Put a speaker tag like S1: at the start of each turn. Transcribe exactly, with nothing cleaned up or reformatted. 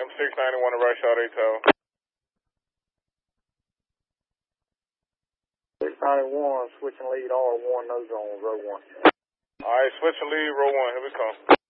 S1: M six ninety-one to Rush Out Tower.
S2: six ninety-one, switching lead R one, no zones, row one.
S1: Alright, switching lead, row one, here we come.